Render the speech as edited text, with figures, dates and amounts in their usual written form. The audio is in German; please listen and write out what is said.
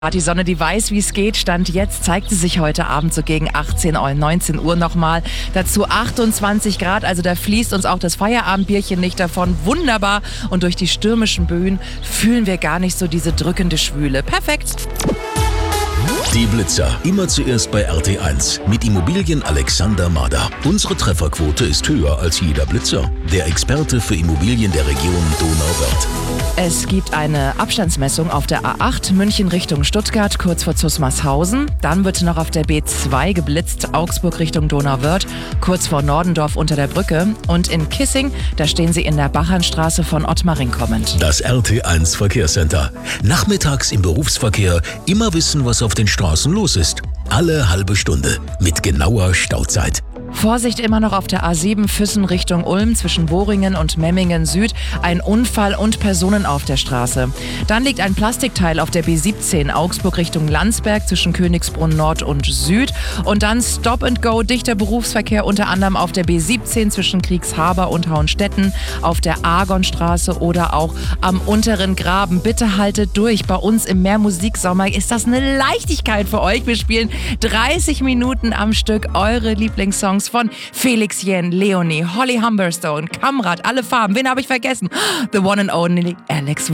Die Sonne, die weiß, wie es geht, Stand jetzt, zeigt sie sich heute Abend so gegen 18 oder 19 Uhr nochmal. Dazu 28 Grad, also da fließt uns auch das Feierabendbierchen nicht davon. Wunderbar. Und durch die stürmischen Böen fühlen wir gar nicht so diese drückende Schwüle. Perfekt. Die Blitzer, immer zuerst bei RT1 mit Immobilien Alexander Mader. Unsere Trefferquote ist höher als jeder Blitzer. Der Experte für Immobilien der Region Donauwörth. Es gibt eine Abstandsmessung auf der A8 München Richtung Stuttgart, kurz vor Zusmarshausen. Dann wird noch auf der B2 geblitzt, Augsburg Richtung Donauwörth, kurz vor Nordendorf unter der Brücke. Und in Kissing, da stehen sie in der Bachernstraße von Ottmaring kommend. Das RT1 Verkehrscenter. Nachmittags im Berufsverkehr immer wissen, was auf den Straßen los ist. Alle halbe Stunde mit genauer Stauzeit. Vorsicht immer noch auf der A7 Füssen Richtung Ulm zwischen Boringen und Memmingen Süd. Ein Unfall und Personen auf der Straße. Dann liegt ein Plastikteil auf der B17 Augsburg Richtung Landsberg zwischen Königsbrunn Nord und Süd. Und dann Stop and Go, dichter Berufsverkehr unter anderem auf der B17 zwischen Kriegshaber und Hauenstetten, auf der Argonstraße oder auch am unteren Graben. Bitte haltet durch. Bei uns im Mehrmusiksommer ist das eine Leichtigkeit für euch. Wir spielen 30 Minuten am Stück eure Lieblingssongs von Felix Jähn, Leonie, Holly Humberstone, Kamrat, alle Farben. Wen habe ich vergessen? The one and only Alex